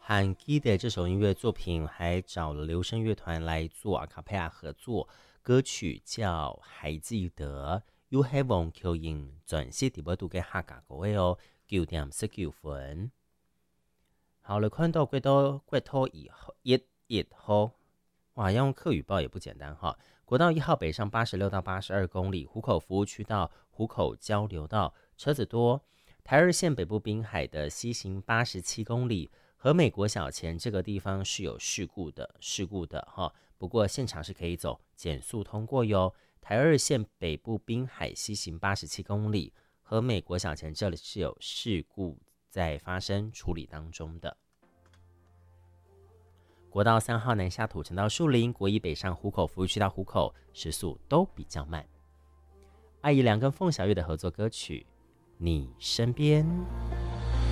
和 Key 的这首音乐作品还找了留声乐团来做阿卡贝拉合作，歌曲叫《还记得》，You have on Q 音，全是第二度嘅客家歌嘅哦，9.19分。好了，看到国道1号，哇，要用客语报也不简单哈。国道1号北上86到82公里，湖口服务区到湖口交流道车子多。台二线北部滨海的西行87公里，和美国小前这个地方是有事故的哈。不过现场是可以走减速通过哟。台二线北部滨海西行87公里，和美国小前这里是有事故在发生处理当中的。国道3号南下土城到树林，国一北上湖口服务区到湖口，时速都比较慢。艾怡良跟凤小岳的合作歌曲《你身边》。